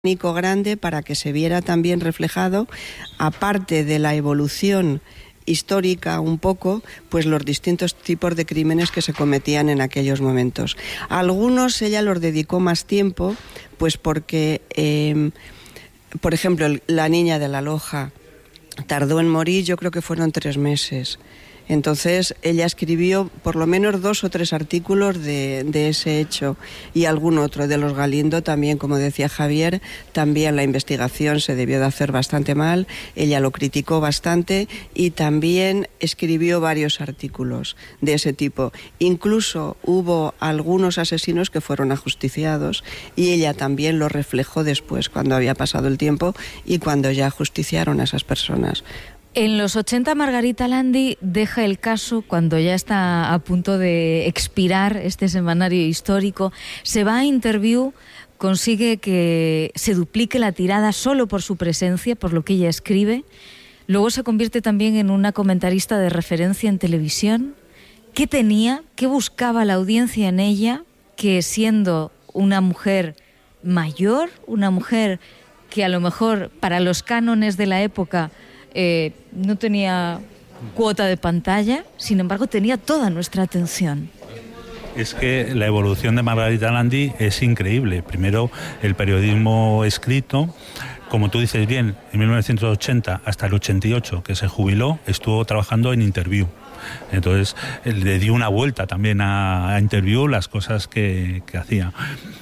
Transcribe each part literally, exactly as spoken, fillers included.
grande para que se viera también reflejado, aparte de la evolución histórica un poco, pues los distintos tipos de crímenes que se cometían en aquellos momentos. A algunos ella los dedicó más tiempo, pues porque, eh, por ejemplo, la niña de la Loja tardó en morir, yo creo que fueron tres meses. Entonces ella escribió por lo menos dos o tres artículos de, de ese hecho y algún otro. De los Galindo también, como decía Javier, también la investigación se debió de hacer bastante mal, ella lo criticó bastante y también escribió varios artículos de ese tipo. Incluso hubo algunos asesinos que fueron ajusticiados y ella también lo reflejó después, cuando había pasado el tiempo y cuando ya ajusticiaron a esas personas. En los ochenta, Margarita Landi deja el caso cuando ya está a punto de expirar este semanario histórico. Se va a Interview, consigue que se duplique la tirada solo por su presencia, por lo que ella escribe. Luego se convierte también en una comentarista de referencia en televisión. ¿Qué tenía, qué buscaba la audiencia en ella, que siendo una mujer mayor, una mujer que a lo mejor para los cánones de la época Eh, no tenía cuota de pantalla, sin embargo tenía toda nuestra atención? Es que la evolución de Margarita Landi es increíble. Primero, el periodismo escrito, como tú dices bien, en mil novecientos ochenta hasta el ochenta y ocho, que se jubiló, estuvo trabajando en Interview. Entonces le dio una vuelta también a, a Interview, las cosas que, que hacía.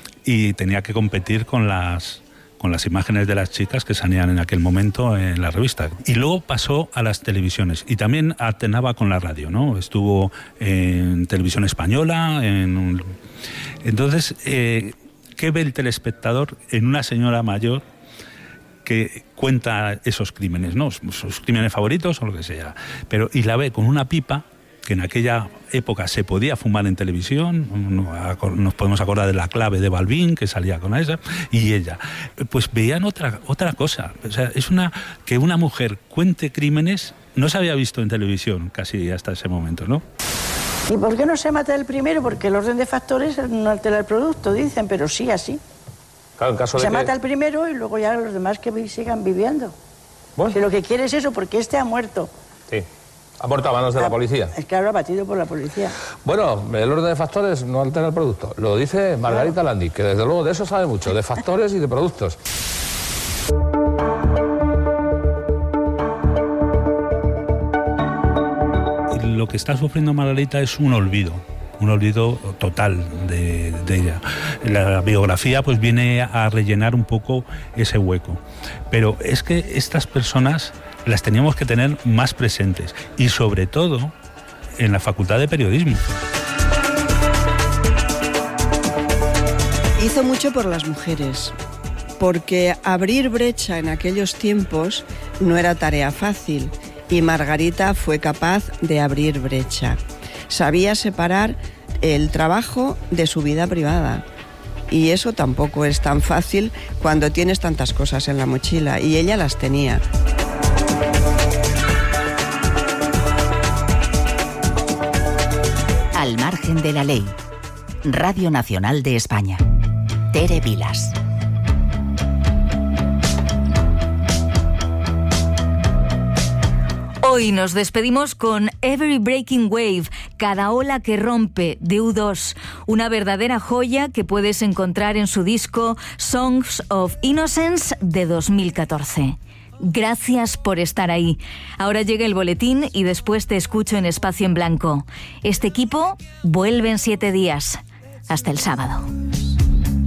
Y tenía que competir con las... con las imágenes de las chicas que salían en aquel momento en la revista. Y luego pasó a las televisiones y también alternaba con la radio, ¿no? Estuvo en Televisión Española, en un... Entonces, eh, ¿qué ve el telespectador en una señora mayor que cuenta esos crímenes, ¿no? Sus crímenes favoritos o lo que sea? Pero, y la ve con una pipa, que en aquella época se podía fumar en televisión, nos podemos acordar de La clave de Balbín, que salía con esa, y ella, pues veían otra, otra cosa. O sea, es una, que una mujer cuente crímenes, no se había visto en televisión casi hasta ese momento, ¿no? ¿Y por qué no se mata el primero? Porque el orden de factores no altera el producto, dicen, pero sí así. Claro, en caso de se que... mata el primero y luego ya los demás que sigan viviendo. Bueno. Si lo que quiere es eso, porque este ha muerto. Sí. ¿Ha muerto a manos de la policía? Es que ahora abatido por la policía. Bueno, el orden de factores no altera el producto. Lo dice Margarita claro. Landi, que desde luego de eso sabe mucho, de factores y de productos. Lo que está sufriendo Margarita es un olvido. Un olvido total de, de ella. La biografía pues viene a rellenar un poco ese hueco. Pero es que estas personas las teníamos que tener más presentes y sobre todo en la Facultad de Periodismo. Hizo mucho por las mujeres, porque abrir brecha en aquellos tiempos no era tarea fácil y Margarita fue capaz de abrir brecha. Sabía separar el trabajo de su vida privada. Y eso tampoco es tan fácil cuando tienes tantas cosas en la mochila, y ella las tenía. Al margen de la ley. Radio Nacional de España. Tere Vilas. Hoy nos despedimos con Every Breaking Wave, cada ola que rompe, de U dos, una verdadera joya que puedes encontrar en su disco Songs of Innocence de dos mil catorce. Gracias por estar ahí. Ahora llega el boletín y después te escucho en Espacio en Blanco. Este equipo vuelve en siete días. Hasta el sábado.